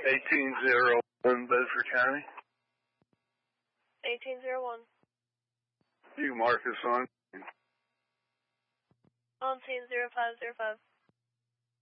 1801 Bedford County. 1801. You can mark this on. On scene 0505.